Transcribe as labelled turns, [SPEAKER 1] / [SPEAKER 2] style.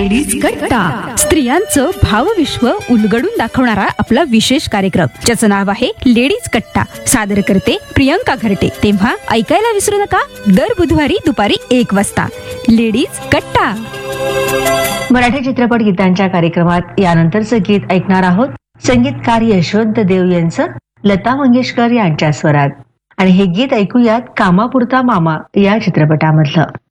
[SPEAKER 1] Ladies कट्टा, स्त्रियांचं भावविश्व उलगडून दाखवणारा आपला विशेष कार्यक्रम, ज्याचं नाव आहे लेडीज कट्टा. सादर करते प्रियंका घरटे. तेव्हा ऐकायला विसरू नका, दर बुधवारी दुपारी 1 वाजता लेडीज कट्टा.
[SPEAKER 2] मराठी चित्रपट गीतांच्या कार्यक्रमात यानंतरचं गीत ऐकणार आहोत. संगीतकार यशवंत देव यांचं लता मंगेशकर यांच्या स्वरात. आणि हे गीत ऐकूयात कामापुरता मामा या चित्रपटामधलं.